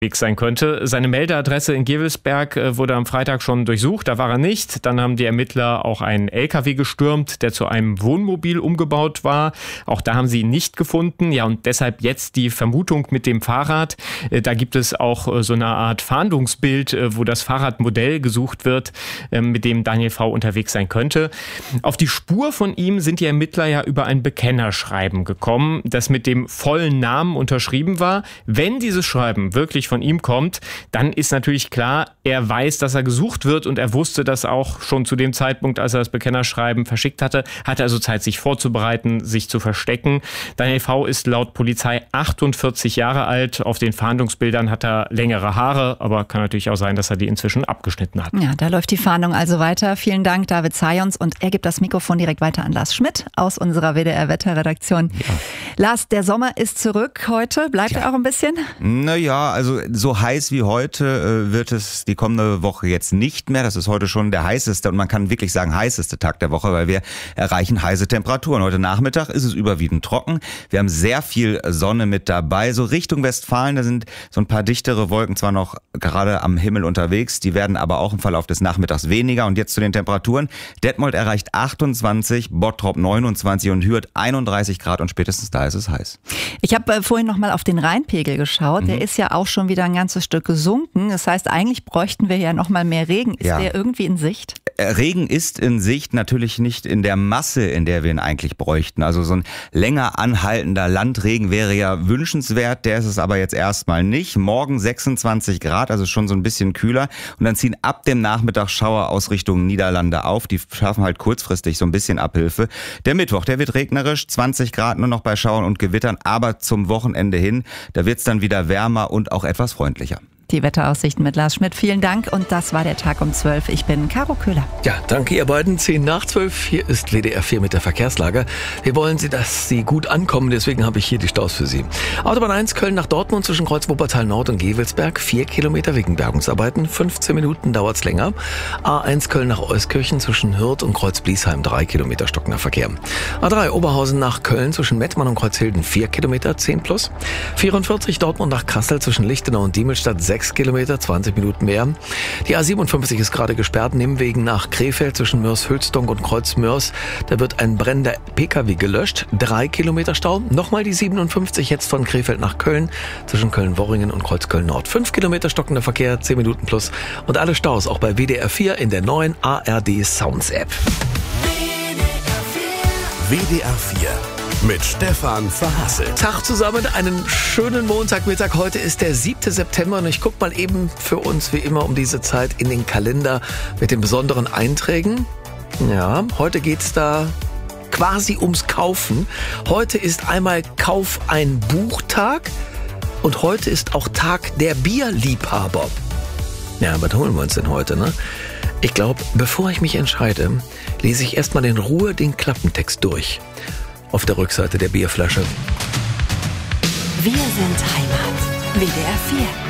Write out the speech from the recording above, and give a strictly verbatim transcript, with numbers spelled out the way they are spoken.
sein könnte. Seine Meldeadresse in Gevelsberg wurde am Freitag schon durchsucht, da war er nicht. Dann haben die Ermittler auch einen L K W gestürmt, der zu einem Wohnmobil umgebaut war. Auch da haben sie ihn nicht gefunden. Ja, und deshalb jetzt die Vermutung mit dem Fahrrad. Da gibt es auch so eine Art Fahndungsbild, wo das Fahrradmodell gesucht wird, mit dem Daniel V. unterwegs sein könnte. Auf die Spur von ihm sind die Ermittler ja über ein Bekennerschreiben gekommen, das mit dem vollen Namen unterschrieben war. Wenn dieses Schreiben wirklich von ihm kommt, dann ist natürlich klar, er weiß, dass er gesucht wird und er wusste das auch schon zu dem Zeitpunkt, als er das Bekennerschreiben verschickt hatte, hatte also Zeit, sich vorzubereiten, sich zu verstecken. Daniel V. ist laut Polizei achtundvierzig Jahre alt. Auf den Fahndungsbildern hat er längere Haare, aber kann natürlich auch sein, dass er die inzwischen abgeschnitten hat. Ja, da läuft die Fahndung also weiter. Vielen Dank, David Zajons, und er gibt das Mikrofon direkt weiter an Lars Schmidt aus unserer W D R-Wetterredaktion. Ja. Lars, der Sommer ist zurück heute. Bleibt ja. er auch ein bisschen? Naja, also so heiß wie heute äh, wird es die kommende Woche jetzt nicht mehr. Das ist heute schon der heißeste und man kann wirklich sagen heißeste Tag der Woche, weil wir erreichen heiße Temperaturen. Heute Nachmittag ist es überwiegend trocken. Wir haben sehr viel Sonne mit dabei. So Richtung Westfalen, da sind so ein paar dichtere Wolken zwar noch gerade am Himmel unterwegs, die werden aber auch im Verlauf des Nachmittags weniger. Und jetzt zu den Temperaturen. Detmold erreicht achtundzwanzig, Bottrop neunundzwanzig und Hürth einunddreißig Grad und spätestens da ist es heiß. Ich habe äh, vorhin noch mal auf den Rheinpegel geschaut. Mhm. Der ist ja auch schon wieder ein ganzes Stück gesunken. Das heißt, eigentlich bräuchten wir ja noch mal mehr Regen. Ist ja. der irgendwie in Sicht? Regen ist in Sicht, natürlich nicht in der Masse, in der wir ihn eigentlich bräuchten. Also so ein länger anhaltender Landregen wäre ja wünschenswert, der ist es aber jetzt erstmal nicht. Morgen sechsundzwanzig Grad, also schon so ein bisschen kühler. Und dann ziehen ab dem Nachmittag Schauer aus Richtung Niederlande auf. Die schaffen halt kurzfristig so ein bisschen Abhilfe. Der Mittwoch, der wird regnerisch, zwanzig Grad nur noch bei Schauern und Gewittern, aber zum Wochenende hin, da wird es dann wieder wärmer und auch etwas freundlicher. Die Wetteraussichten mit Lars Schmidt. Vielen Dank und das war der Tag um zwölf. Ich bin Caro Köhler. Ja, danke ihr beiden. zehn nach zwölf. Hier ist W D R vier mit der Verkehrslage. Wir wollen Sie, dass Sie gut ankommen, deswegen habe ich hier die Staus für Sie. Autobahn eins Köln nach Dortmund zwischen Kreuz Wuppertal Nord und Gevelsberg. vier Kilometer wegen Bergungsarbeiten. fünfzehn Minuten dauert's länger. A eins Köln nach Euskirchen zwischen Hürth und Kreuz Bliesheim. drei Kilometer stockender Verkehr. A drei Oberhausen nach Köln zwischen Mettmann und Kreuzhilden. vier Kilometer, zehn plus. vierundvierzig Dortmund nach Kassel zwischen Lichtenau und Diemelstadt. sechs Kilometer, zwanzig Minuten mehr. Die A siebenundfünfzig ist gerade gesperrt, Nimwegen nach Krefeld zwischen Mörs-Hülsdonk und Kreuz-Mörs. Da wird ein brennender P K W gelöscht. drei Kilometer Stau. Nochmal die siebenundfünfzig jetzt von Krefeld nach Köln zwischen Köln-Worringen und Kreuzköln-Nord. fünf Kilometer stockender Verkehr, zehn Minuten plus. Und alle Staus auch bei W D R vier in der neuen A R D Sounds App. W D R vier. Mit Stefan Verhasselt. Tag zusammen, einen schönen Montagmittag. Heute ist der siebte September und ich gucke mal eben für uns wie immer um diese Zeit in den Kalender mit den besonderen Einträgen. Ja, heute geht's da quasi ums Kaufen. Heute ist einmal Kauf ein Buchtag und heute ist auch Tag der Bierliebhaber. Ja, was holen wir uns denn heute, ne? Ich glaube, bevor ich mich entscheide, lese ich erstmal in Ruhe den Klappentext durch. Auf der Rückseite der Bierflasche. Wir sind Heimat. W D R vier.